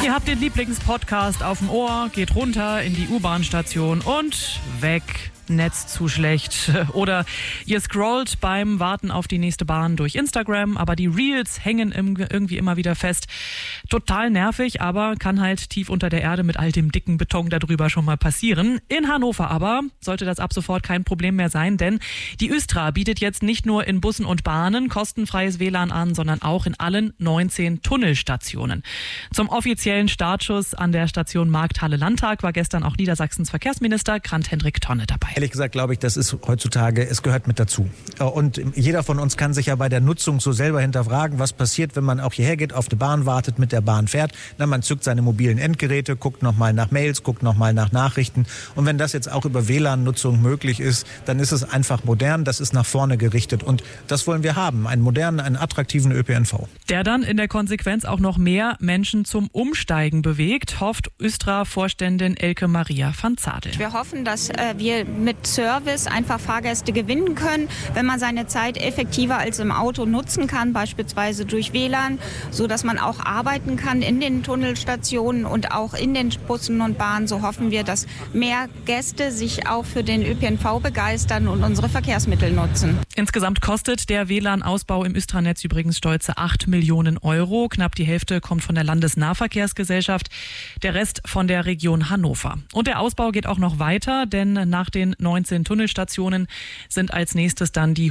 Ihr habt den Lieblingspodcast auf dem Ohr, geht runter in die U-Bahn-Station und weg. Netz zu schlecht. Oder ihr scrollt beim Warten auf die nächste Bahn durch Instagram, aber die Reels hängen irgendwie immer wieder fest. Total nervig, aber kann halt tief unter der Erde mit all dem dicken Beton darüber schon mal passieren. In Hannover aber sollte das ab sofort kein Problem mehr sein, denn die Östra bietet jetzt nicht nur in Bussen und Bahnen kostenfreies WLAN an, sondern auch in allen 19 Tunnelstationen. Zum offiziellen Startschuss an der Station Markthalle-Landtag war gestern auch Niedersachsens Verkehrsminister Grant-Hendrik Tonne dabei. Ehrlich gesagt glaube ich, das ist heutzutage, es gehört mit dazu. Und jeder von uns kann sich ja bei der Nutzung so selber hinterfragen, was passiert, wenn man auch hierher geht, auf die Bahn wartet, mit der Bahn fährt. Na, man zückt seine mobilen Endgeräte, guckt nochmal nach Mails, guckt nochmal nach Nachrichten. Und wenn das jetzt auch über WLAN-Nutzung möglich ist, dann ist es einfach modern, das ist nach vorne gerichtet. Und das wollen wir haben, einen modernen, einen attraktiven ÖPNV. Der dann in der Konsequenz auch noch mehr Menschen zum Umsteigen bewegt, hofft Östra-Vorständin Elke Maria van Zadel. Wir hoffen, dass wir mit Service einfach Fahrgäste gewinnen können, wenn man seine Zeit effektiver als im Auto nutzen kann, beispielsweise durch WLAN, so dass man auch arbeiten kann in den Tunnelstationen und auch in den Bussen und Bahnen. So hoffen wir, dass mehr Gäste sich auch für den ÖPNV begeistern und unsere Verkehrsmittel nutzen. Insgesamt kostet der WLAN-Ausbau im Östra-Netz übrigens stolze 8 Millionen Euro. Knapp die Hälfte kommt von der Landesnahverkehrsgesellschaft, der Rest von der Region Hannover. Und der Ausbau geht auch noch weiter, denn nach den 19 Tunnelstationen sind als nächstes dann die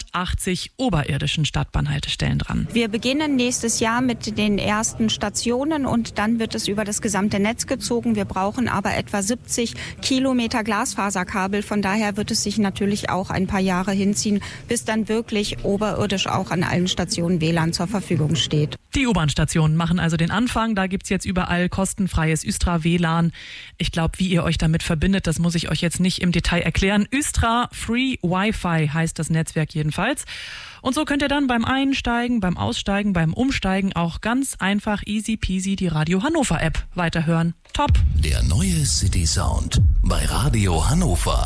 180 oberirdischen Stadtbahnhaltestellen dran. Wir beginnen nächstes Jahr mit den ersten Stationen und dann wird es über das gesamte Netz gezogen. Wir brauchen aber etwa 70 Kilometer Glasfaserkabel. Von daher wird es sich natürlich auch ein paar Jahre hinziehen, bis dann wirklich oberirdisch auch an allen Stationen WLAN zur Verfügung steht. Die U-Bahn-Stationen machen also den Anfang. Da gibt's jetzt überall kostenfreies Östra-WLAN. Ich glaube, wie ihr euch damit verbindet, das muss ich euch jetzt nicht im Detail erklären. Östra Free Wi-Fi heißt das Netzwerk jedenfalls. Und so könnt ihr dann beim Einsteigen, beim Aussteigen, beim Umsteigen auch ganz einfach easy peasy die Radio Hannover App weiterhören. Top! Der neue City Sound bei Radio Hannover.